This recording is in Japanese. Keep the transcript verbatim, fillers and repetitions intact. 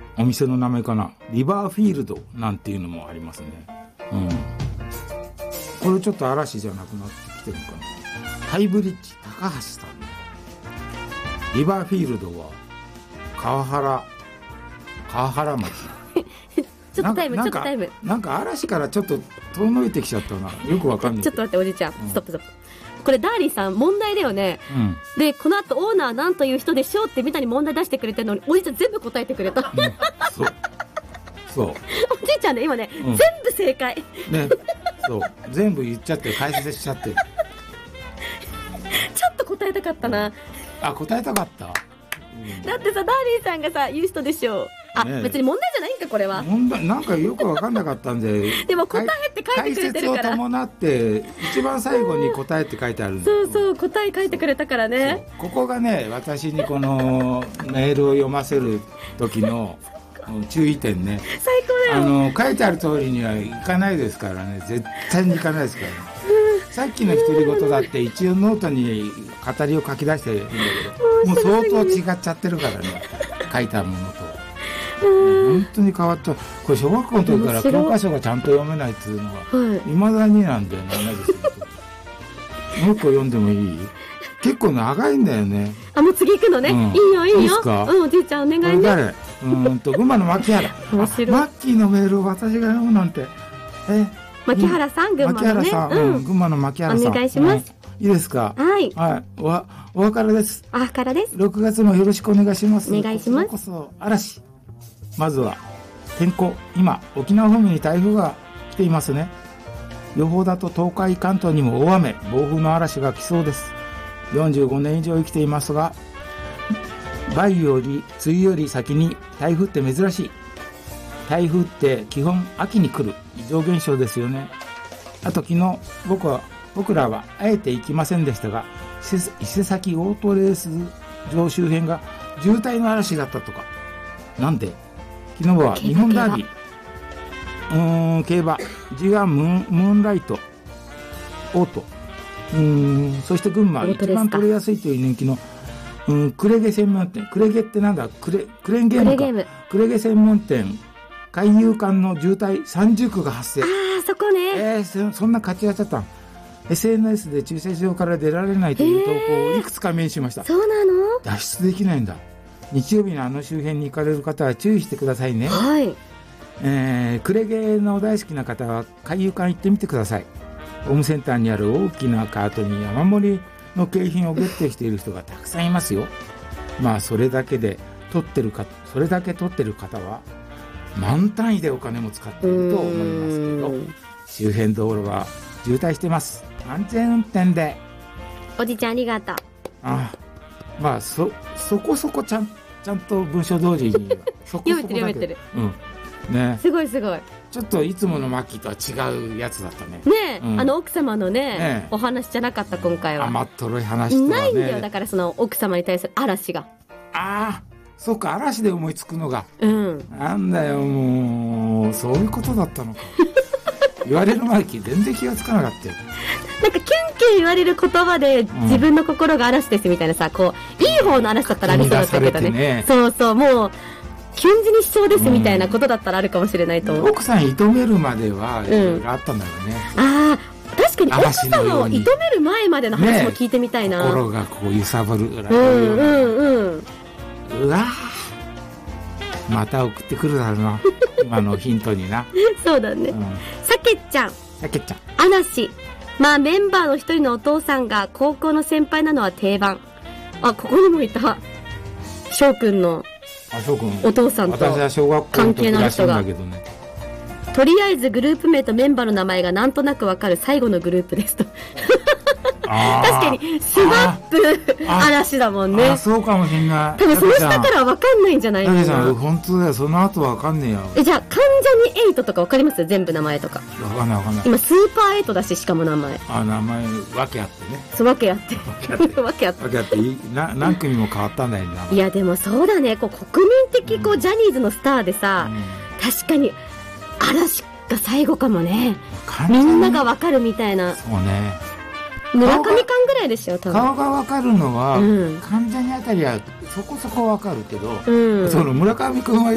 お店の名前かな、リバーフィールドなんていうのもありますね。うん。これちょっと嵐じゃなくなってきてるのかな。ハイブリッジ高橋さんね。リバーフィールドは川原川原町。 ちょっとタイムちょっとタイム。 なんか嵐からちょっと遠のいてきちゃったな。よくわかんない。 ちょっと待っておじいちゃん、うん、ストップストップ。これダーリンさん問題だよね、うん、でこの後オーナーなんという人でしょうってみたいに問題出してくれてるのにおじいちゃん全部答えてくれた、うん、 そうそうおじいちゃんね今ね、うん、全部正解ね、そう全部言っちゃって解説しちゃってちょっと答えたかったな。 あ、答えたかった、 うん、だってさダーリンさんがさ言う人でしょう。あ、ね、別に問題じゃないんかこれは。 問題なんかよく分かんなかったんででも答えって書いてくれてるから、 解説を伴って一番最後に答えって書いてあるんですよ。 そうそう答え書いてくれたからね。 ここがね私にこのメールを読ませる時の注意点ね。 最高だよ。 あの書いてある通りにはいかないですからね。絶対にいかないですからね。さっきの独り言だって一応ノートに語りを書き出してるんだけどもう相当違っちゃってるからね書いたものと。本当に変わった。これ小学校の時から教科書がちゃんと読めないっていうのがいまだになんだよね。もう一個読んでもいい？結構長いんだよね。 あ、もう次行くのね、うん、いいよいいよ。いいですか？うん、おじいちゃんお願いね。 誰？うんと群馬の牧原。面白い。マッキーのメールを私が読むなんて。え、 牧原さん、群馬のね。 牧原さん、うん、群馬の牧原さん。 お願いします。 いいですか？ はい。 はい。おわ、お別れです。 お別れです。 ろくがつもよろしくお願いします。 お願いします。 こそこそ嵐。まずは天候。今沖縄方面に台風が来ていますね。予報だと東海関東にも大雨暴風の嵐が来そうです。よんじゅうごねん以上生きていますが梅雨より梅雨より先に台風って珍しい。台風って基本秋に来る異常現象ですよね。あと昨日僕は僕らはあえて行きませんでしたが伊勢崎オートレース場周辺が渋滞の嵐だったとか。なんで昨日は日本ダービー、うーん競馬 ジーワン ムーン、ムーンライトオート、うーんそして群馬一番取れやすいという人気のうんクレゲ専門店。クレゲってなんだ？クレクレーンゲームか。クレゲーム。クレゲ専門店海遊館の渋滞さんじゅうくが発生。 ああそこね。 えー、そ, そんな勝ち合っちゃった。 エスエヌエス で駐車場から出られないという投稿をいくつか目にしました。 そうなの？ 脱出できないんだ。日曜日のあの周辺に行かれる方は注意してくださいね。 はい。 えー、クレゲの大好きな方は海遊館行ってみてください。ホームセンターにある大きなカートに山盛りの景品をゲットしている人がたくさんいますよ。まあそれだけで取ってるかそれだけ取ってる方は万単位でお金も使っていると思いますけど、周辺道路は渋滞してます。安全運転で。 おじちゃんありがとう。 ああ、まあそそこそこちゃんちゃんと文章通りにそこそこだけ読めてる読めてる。 うんね。 すごいすごい。 ちょっといつものマッキーとは違うやつだったね。 ねえ、うん、あの奥様の ね, ねお話じゃなかった今回は。 甘っとろい話とはね。 ないんだよ。だからその奥様に対する嵐が。 ああ、そうか、嵐で思いつくのが。 うん。 なんだよもうそういうことだったのか。言われる前に全然気がつかなかったよ。 なんかキュンキュン言われる言葉で自分の心が嵐ですみたいなさ、こういい方の嵐だったらありそうだったけど ね, ねそうそう、もうキュン死にしそうですみたいなことだったらあるかもしれないと思う、うん、 奥さん射止めるまではいろいろあったんだよね、 うん、ああ確かに奥さんを射止める前までの話も聞いてみたいな、 ね、心がこう揺さぶるうんうんうんうわまた送ってくるだろうな今のヒントになそうだね、うん、さけちゃんさけちゃん嵐。まあメンバーの一人のお父さんが高校の先輩なのは定番。あ、ここにもいた翔くんのお父さんと関係のある人が、とりあえずグループ名とメンバーの名前がなんとなくわかる最後のグループですと確かにスマップ嵐だもんね。 あ、そうかもしんない。 多分その下からわかんないんじゃないかな。 さん本当だよ、その後わかんねえよ。 え、じゃあ関ジャニエイトとかわかりますよ、全部名前とか。 わかんないわかんない。 今スーパーエイトだし、しかも名前。 あ、名前わけあってね。 そう、わけあってわけあってわけあってな何組も変わったんだよな。 いやでもそうだね、こう国民的こう、うん、ジャニーズのスターでさ、うん、確かに嵐が最後かもね。みんながわかるみたいな。 そうね。 村上館ぐらいでしょ、多分。 顔がわかるのは、うん、関ジャニあたりはそこそこわかるけど、うん、その村上君は